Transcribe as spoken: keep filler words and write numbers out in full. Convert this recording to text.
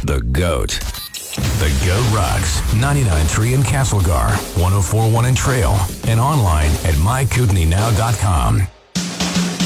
The GOAT. The GOAT rocks. ninety-nine point three in Castlegar, one oh four point one in Trail, and online at my kootenai now dot com.